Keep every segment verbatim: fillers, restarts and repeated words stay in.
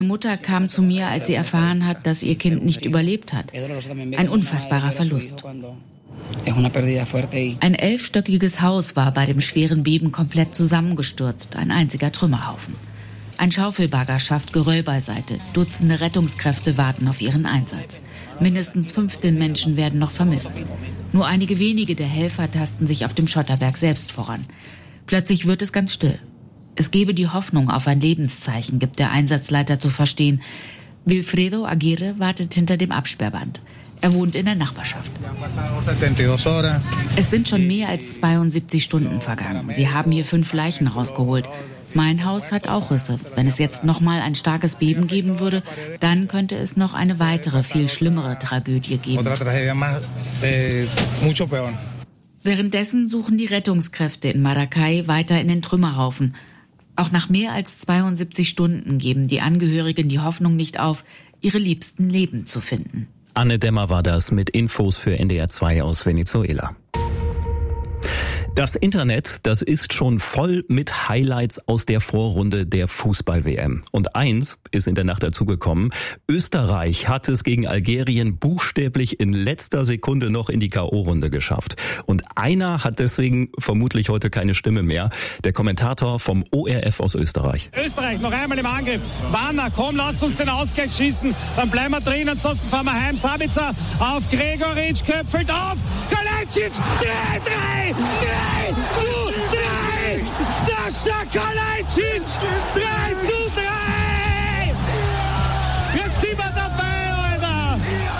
Die Mutter kam zu mir, als sie erfahren hat, dass ihr Kind nicht überlebt hat. Ein unfassbarer Verlust. Ein elfstöckiges Haus war bei dem schweren Beben komplett zusammengestürzt, ein einziger Trümmerhaufen. Ein Schaufelbagger schafft Geröll beiseite. Dutzende Rettungskräfte warten auf ihren Einsatz. Mindestens fünfzehn Menschen werden noch vermisst. Nur einige wenige der Helfer tasten sich auf dem Schotterberg selbst voran. Plötzlich wird es ganz still. Es gebe die Hoffnung auf ein Lebenszeichen, gibt der Einsatzleiter zu verstehen. Wilfredo Aguirre wartet hinter dem Absperrband. Er wohnt in der Nachbarschaft. Es sind schon mehr als zweiundsiebzig Stunden vergangen. Sie haben hier fünf Leichen rausgeholt. Mein Haus hat auch Risse. Wenn es jetzt noch mal ein starkes Beben geben würde, dann könnte es noch eine weitere, viel schlimmere Tragödie geben. Währenddessen suchen die Rettungskräfte in Maracay weiter in den Trümmerhaufen. Auch nach mehr als zweiundsiebzig Stunden geben die Angehörigen die Hoffnung nicht auf, ihre Liebsten lebend zu finden. Anne Dämmer war das mit Infos für N D R zwei aus Venezuela. Das Internet, das ist schon voll mit Highlights aus der Vorrunde der Fußball-W M. Und eins ist in der Nacht dazugekommen. Österreich hat es gegen Algerien buchstäblich in letzter Sekunde noch in die K O-Runde geschafft. Und einer hat deswegen vermutlich heute keine Stimme mehr. Der Kommentator vom O R F aus Österreich. Österreich noch einmal im Angriff. Warner, komm, lasst uns den Ausgleich schießen. Dann bleiben wir drin, ansonsten fahren wir heim. Sabitzer auf Gregoritsch, köpfelt auf. Kalajdzic, drei, drei, drei. drei zu drei! Sascha Kalajdzic! drei zu drei! Jetzt sind wir dabei, Alter!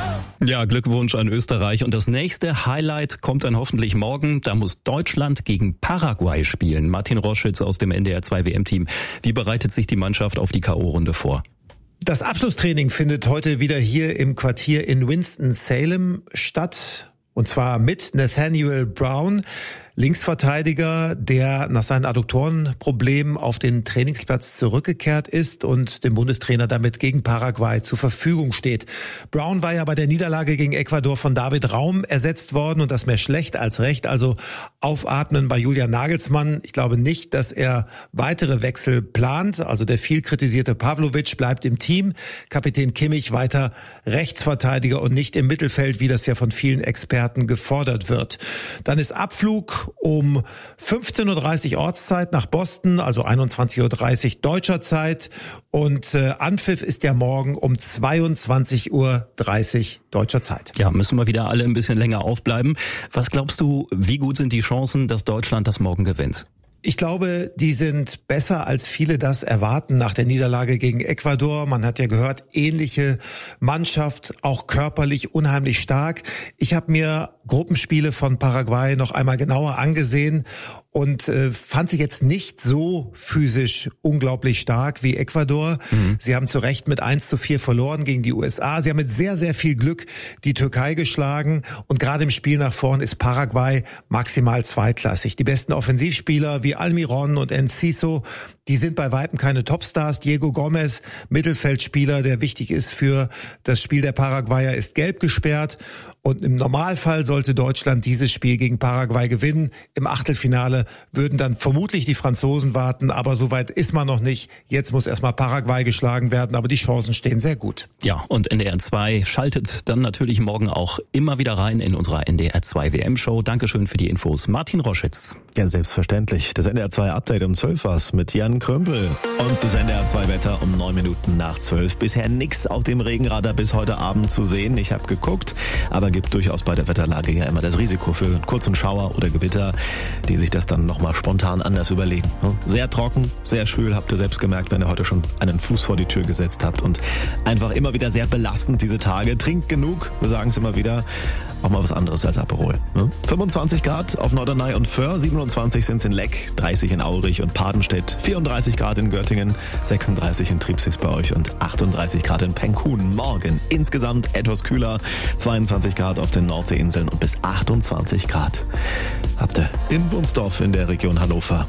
Ja, Glückwunsch an Österreich. Und das nächste Highlight kommt dann hoffentlich morgen. Da muss Deutschland gegen Paraguay spielen. Martin Roschitz aus dem N D R zwei W M-Team. Wie bereitet sich die Mannschaft auf die K O-Runde vor? Das Abschlusstraining findet heute wieder hier im Quartier in Winston-Salem statt. Und zwar mit Nathaniel Brown, Linksverteidiger, der nach seinen Adduktorenproblemen auf den Trainingsplatz zurückgekehrt ist und dem Bundestrainer damit gegen Paraguay zur Verfügung steht. Brown war ja bei der Niederlage gegen Ecuador von David Raum ersetzt worden und das mehr schlecht als recht. Also aufatmen bei Julian Nagelsmann. Ich glaube nicht, dass er weitere Wechsel plant. Also der viel kritisierte Pavlovic bleibt im Team. Kapitän Kimmich weiter Rechtsverteidiger und nicht im Mittelfeld, wie das ja von vielen Experten gefordert wird. Dann ist Abflug um fünfzehn Uhr dreißig Ortszeit nach Boston, also einundzwanzig Uhr dreißig deutscher Zeit. Und äh, Anpfiff ist ja morgen um zweiundzwanzig Uhr dreißig deutscher Zeit. Ja, müssen wir wieder alle ein bisschen länger aufbleiben. Was glaubst du, wie gut sind die Chancen, dass Deutschland das morgen gewinnt? Ich glaube, die sind besser, als viele das erwarten nach der Niederlage gegen Ecuador. Man hat ja gehört, ähnliche Mannschaft, auch körperlich unheimlich stark. Ich habe mir Gruppenspiele von Paraguay noch einmal genauer angesehen und äh, fand sie jetzt nicht so physisch unglaublich stark wie Ecuador. Mhm. Sie haben zu Recht mit eins zu vier verloren gegen die U S A. Sie haben mit sehr, sehr viel Glück die Türkei geschlagen. Und gerade im Spiel nach vorn ist Paraguay maximal zweiklassig. Die besten Offensivspieler wie Almiron und Enciso, die sind bei Weitem keine Topstars. Diego Gomez, Mittelfeldspieler, der wichtig ist für das Spiel der Paraguayer, ist gelb gesperrt. Und im Normalfall sollte Deutschland dieses Spiel gegen Paraguay gewinnen. Im Achtelfinale würden dann vermutlich die Franzosen warten, aber soweit ist man noch nicht. Jetzt muss erstmal Paraguay geschlagen werden, aber die Chancen stehen sehr gut. Ja, und N D R zwei schaltet dann natürlich morgen auch immer wieder rein in unserer N D R zwei W M-Show. Dankeschön für die Infos, Martin Roschitz. Ja, selbstverständlich. Das N D R zwei Update um zwölf war's mit Jan Krömpel. Und das N D R zwei Wetter um neun Minuten nach zwölf. Bisher nichts auf dem Regenradar bis heute Abend zu sehen. Ich habe geguckt, aber gibt durchaus bei der Wetterlage ja immer das Risiko für einen kurzen Schauer oder Gewitter, die sich das dann nochmal spontan anders überlegen. Sehr trocken, sehr schwül, habt ihr selbst gemerkt, wenn ihr heute schon einen Fuß vor die Tür gesetzt habt. Und einfach immer wieder sehr belastend diese Tage. Trinkt genug, wir sagen es immer wieder, auch mal was anderes als Aperol. fünfundzwanzig Grad auf Norderney und Föhr, siebenundzwanzig sind es in Leck, dreißig in Aurich und Padenstedt, vierunddreißig Grad in Göttingen, sechsunddreißig in Triebsitz bei euch und achtunddreißig Grad in Penkhuhn. Morgen insgesamt etwas kühler, zweiundzwanzig Grad auf den Nordseeinseln und bis achtundzwanzig Grad habt ihr in Wunsdorf in der Region Hannover.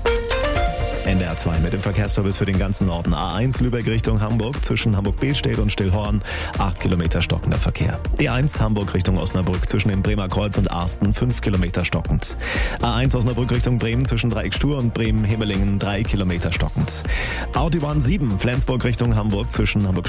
N D R zwei mit dem Verkehrsservice für den ganzen Norden. A eins Lübeck Richtung Hamburg zwischen Hamburg-Behlstedt und Stillhorn. acht Kilometer stockender Verkehr. D eins Hamburg Richtung Osnabrück zwischen dem Bremer Kreuz und Arsten. fünf Kilometer stockend. A eins Osnabrück Richtung Bremen zwischen Dreieckstur und Bremen-Hemelingen. drei Kilometer stockend. Autobahn sieben Flensburg Richtung Hamburg zwischen Hamburg